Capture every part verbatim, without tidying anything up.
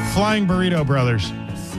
Flying Burrito Brothers.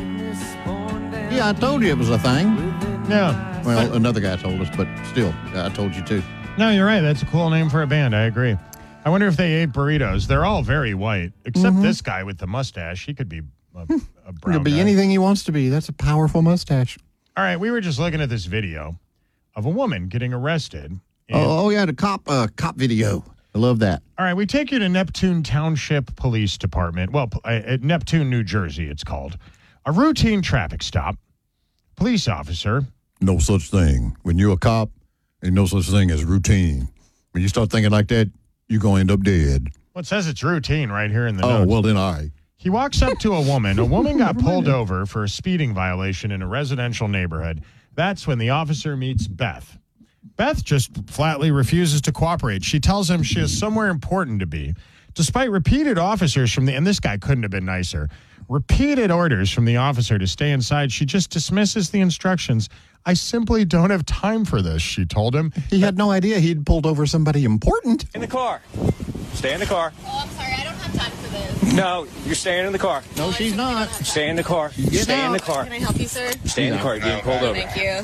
Yeah, I told you it was a thing. Yeah. Well, But- another guy told us, but still, I told you too. No, you're right. That's a cool name for a band. I agree. I wonder if they ate burritos. They're all very white, except Mm-hmm. this guy with the mustache. He could be a, a brown Could be guy. anything he wants to be. That's a powerful mustache. All right, we were just looking at this video of a woman getting arrested. And- Oh, oh, yeah, the cop uh, cop video. I love that. All right, we take you to Neptune Township Police Department. Well, p- uh, at Neptune, New Jersey, it's called. A routine traffic stop. Police officer. No such thing. When you're a cop, ain't no such thing as routine. When you start thinking like that, you're going to end up dead. Well, it says it's routine right here in the Oh, notes. well, then I. He walks up to a woman. A woman got pulled over for a speeding violation in a residential neighborhood. That's when the officer meets Beth. Beth just flatly refuses to cooperate. She tells him she has somewhere important to be. Despite repeated officers from the, and this guy couldn't have been nicer, repeated orders from the officer to stay inside, she just dismisses the instructions. I simply don't have time for this, she told him. He had no idea he'd pulled over somebody important. In the car. Stay in the car. Oh, I'm sorry. I don't have time for this. No, you're staying in the car. No, she's not. Stay in the car. Get Stay in the out. car. Can I help you, sir? Stay in the car. You're getting pulled over. Thank you.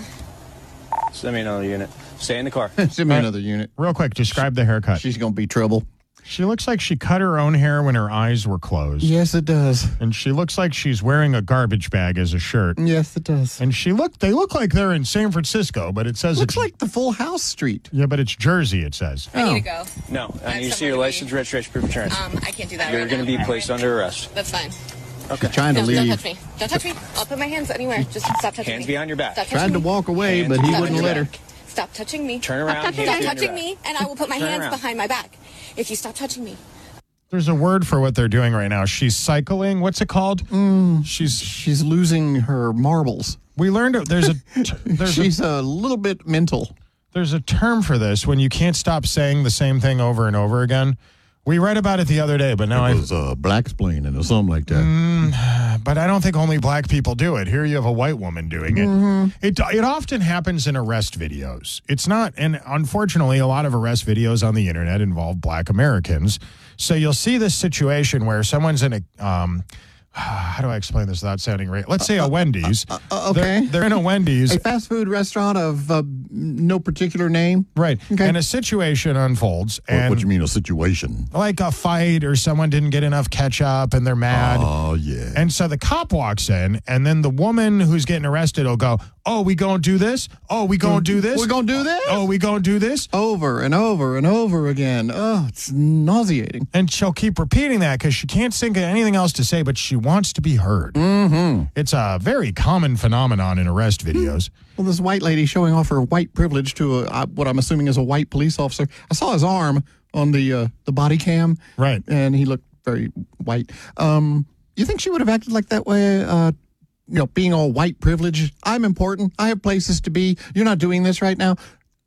Send me another unit. Stay in the car. Send me another unit. Real quick, describe the haircut. She's going to be trouble. She looks like she cut her own hair when her eyes were closed. Yes, it does. And she looks like she's wearing a garbage bag as a shirt. Yes, it does. And she look they look like they're in San Francisco, but it says Looks it's like the Full House Street. yeah, but it's Jersey, it says. I need to go. No, I have need to see somewhere your to be. license, registration, proof of insurance. Um, I can't do that You're right going to now. be placed under arrest. That's fine. She's trying to No, don't leave. touch me. Don't touch me. I'll put my hands anywhere. Just stop touching Hands me. behind your back. Stop touching Tried to me. walk away, Hands but he behind wouldn't your let her. back. Stop touching me. Turn around. Stop, hands stop behind your touching back. me, and I will put my Turn hands around. behind my back. If you stop touching me. There's a word for what they're doing right now. She's cycling. What's it called? Mm. She's She's losing her marbles. we learned there's a there's a, She's a little bit mental. there's a term for this when you can't stop saying the same thing over and over again. We read about it the other day, but now It I was uh, black splaining or something like that. but I don't think only black people do it. Here you have a white woman doing it. It it often happens in arrest videos. It's not, and unfortunately, a lot of arrest videos on the internet involve black Americans. So you'll see this situation where someone's in a, um, how do I explain this without sounding right? Let's say a Wendy's. Uh, okay. They're, they're in a Wendy's. A fast food restaurant of uh, no particular name. Right. Okay. And a situation unfolds. What, And what you mean, a situation? like a fight or someone didn't get enough ketchup and they're mad. Oh, yeah. And so the cop walks in, and then the woman who's getting arrested will go, oh, we gonna do this? Oh, we gonna do this? We're going to do this? Oh, we gonna do this? Over and over and over again. Oh, it's nauseating. And she'll keep repeating that because she can't think of anything else to say, but she wants to be heard. Mm-hmm. It's a very common phenomenon in arrest videos. Well, this white lady showing off her white privilege to a, uh, what I'm assuming is a white police officer. I saw his arm on the uh, the body cam. Right. And he looked very white. Um, you think she would have acted like that way? Uh, you know, being all white privilege. I'm important. I have places to be. You're not doing this right now.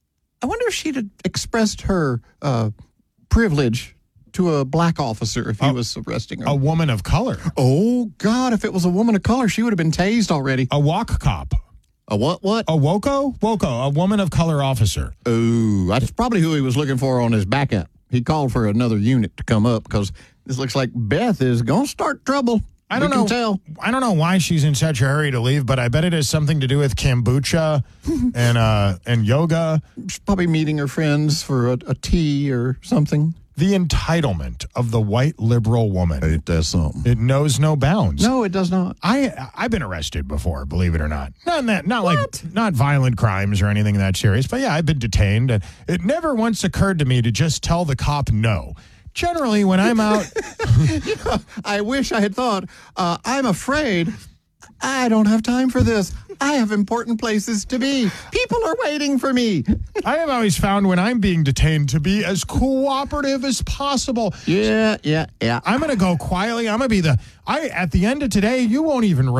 I wonder if she'd have expressed her uh, privilege to a black officer if he Oh. was arresting her. A woman of color. Oh, God, if it was a woman of color, she would have been tased already. A walk cop. A what, what? A WOCO? WOCO, a woman of color officer. Oh, that's probably who he was looking for on his backup. He called for another unit to come up because this looks like Beth is going to start trouble. I don't we know. can tell. I don't know why she's in such a hurry to leave, but I bet it has something to do with kombucha and uh, and yoga. She's probably meeting her friends for a, a tea or something. The entitlement of the white liberal woman. Ain't that something? It knows no bounds. No, it does not. I I've been arrested before, believe it or not. Not in that, not like not violent crimes or anything that serious, but yeah, I've been detained, and it never once occurred to me to just tell the cop no. Generally, when I'm out, I wish I had thought, uh, I'm afraid I don't have time for this. I have important places to be. People are waiting for me. I have always found when I'm being detained to be as cooperative as possible. Yeah, yeah, yeah. I'm going to go quietly. I'm going to be the I at the end of today, you won't even remember